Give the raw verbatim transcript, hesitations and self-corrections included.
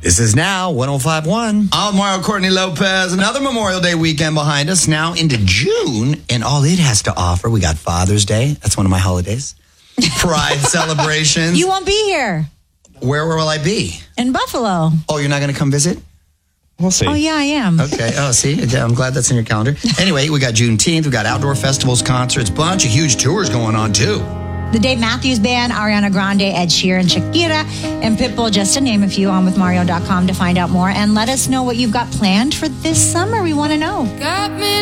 This is Now one oh five point one. I'm Mario Courtney Lopez. Another Memorial Day weekend behind us. Now into June, and all it has to offer. We got Father's Day. That's one of my holidays. Pride celebrations. You won't be here. Where will I be? In Buffalo. Oh, you're not going to come visit? We'll see. Oh, yeah, I am. Okay. Oh, see? Yeah, I'm glad that's in your calendar. Anyway, we got Juneteenth. We got outdoor festivals, concerts, bunch of huge tours going on, too. The Dave Matthews Band, Ariana Grande, Ed Sheeran, Shakira, and Pitbull, just to name a few, on with Mario dot com to find out more. And let us know what you've got planned for this summer. We want to know. Got me